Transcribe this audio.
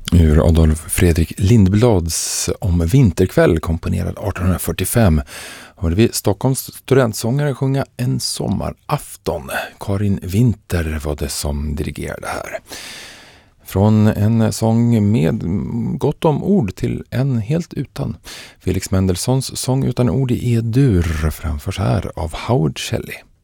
Ur Adolf Fredrik Lindblads Om vinterkväll, komponerad 1845, hörde vi Stockholms studentsångare sjunga En sommarafton. Karin Winter var det som dirigerade här. Från en sång med gott om ord till en helt utan. Felix Mendelssohns sång utan ord i E-dur framförs här av Howard Shelley.